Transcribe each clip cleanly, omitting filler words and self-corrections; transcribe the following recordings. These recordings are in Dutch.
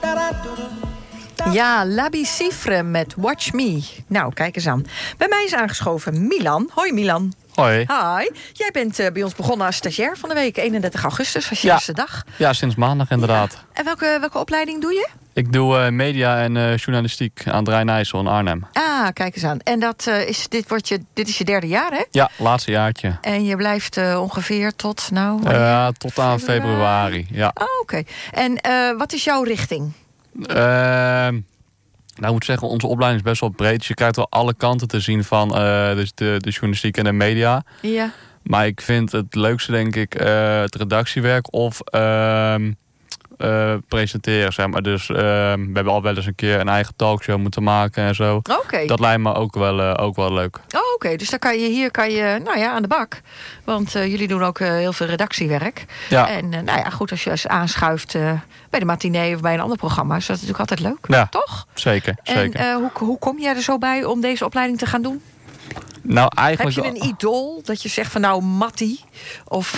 Ja, Labi Cifre met Watch Me. Nou, kijk eens aan. Bij mij is aangeschoven Milan. Hoi Milan. Hoi. Hi. Jij bent bij ons begonnen als stagiair van de week. 31 augustus was je eerste dag. Ja, sinds maandag inderdaad. Ja. En welke opleiding doe je? Ik doe media en journalistiek aan het Rijn-IJssel in Arnhem. Ah, kijk eens aan. En dit is je derde jaar, hè? Ja, laatste jaartje. En je blijft ongeveer tot, tot aan februari. Ja. Oh, oké. En wat is jouw richting? Nou, ik moet zeggen, onze opleiding is best wel breed. Dus je krijgt wel alle kanten te zien van dus de journalistiek en de media. Ja. Maar ik vind het leukste, denk ik, het redactiewerk of presenteren, zeg maar. Dus we hebben al wel eens een keer een eigen talkshow moeten maken en zo. Oké. Dat lijkt me ook wel leuk. Oh, oké. Dus dan kan je aan de bak. Want jullie doen ook heel veel redactiewerk. Ja. En goed, als je eens aanschuift bij de matinee of bij een ander programma, is dat natuurlijk altijd leuk. Ja, toch? Zeker. En hoe kom jij er zo bij om deze opleiding te gaan doen? Nou, eigenlijk... Heb je een idool dat je zegt van nou Mattie? Of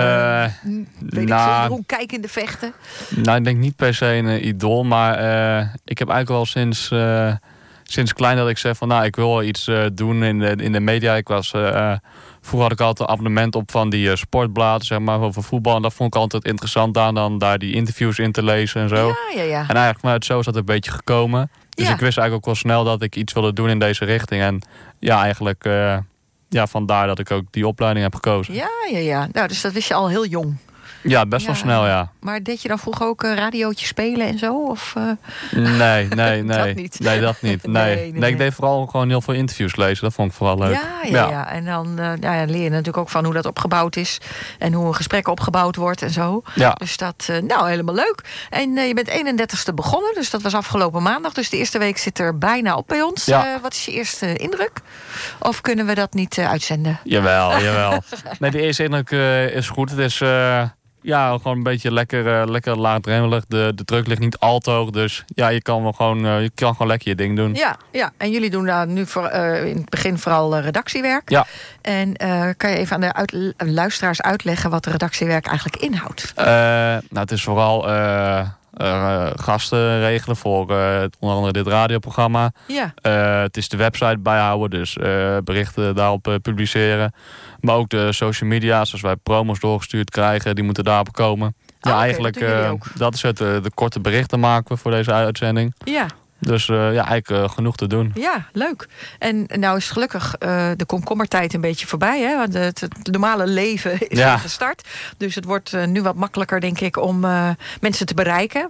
weet ik veel, Jeroen Kijk in de vechten? Nou, ik denk niet per se een idool. Maar ik heb eigenlijk wel sinds klein dat ik zeg van nou, ik wil wel iets doen in de media. Vroeger had ik altijd een abonnement op van die sportbladen, zeg maar, over voetbal. En dat vond ik altijd interessant dan daar die interviews in te lezen en zo. Ja. En eigenlijk vanuit zo is dat een beetje gekomen. Dus ik wist eigenlijk ook wel snel dat ik iets wilde doen in deze richting. En ja, eigenlijk vandaar dat ik ook die opleiding heb gekozen. Ja. Nou, dus dat wist je al heel jong. Ja, best wel snel, ja. Maar deed je dan vroeger ook radiootjes spelen en zo? Of, Nee. Dat niet? Nee, dat niet. Nee, ik deed vooral gewoon heel veel interviews lezen. Dat vond ik vooral leuk. Ja. En dan leer je natuurlijk ook van hoe dat opgebouwd is. En hoe een gesprek opgebouwd wordt en zo. Ja. Dus dat, helemaal leuk. En je bent 31ste begonnen, dus dat was afgelopen maandag. Dus de eerste week zit er bijna op bij ons. Ja. Wat is je eerste indruk? Of kunnen we dat niet uitzenden? Jawel. Nee, de eerste indruk is goed. Het is... gewoon een beetje lekker laagdrempelig. De druk ligt niet al te hoog. Dus ja, je kan gewoon lekker je ding doen. Ja. En jullie doen daar nu in het begin vooral redactiewerk. Ja. En kan je even aan de luisteraars uitleggen wat redactiewerk eigenlijk inhoudt? Het is vooral gasten regelen voor onder andere dit radioprogramma. Ja. Het is de website bijhouden, dus berichten daarop publiceren. Maar ook de social media, zoals wij promos doorgestuurd krijgen, die moeten daarop komen. Eigenlijk dat is het. De korte berichten maken we voor deze uitzending. Ja. Dus eigenlijk genoeg te doen. Ja, leuk. En nou is gelukkig de komkommertijd een beetje voorbij. Hè? Want het normale leven is weer gestart. Dus het wordt nu wat makkelijker, denk ik, om mensen te bereiken.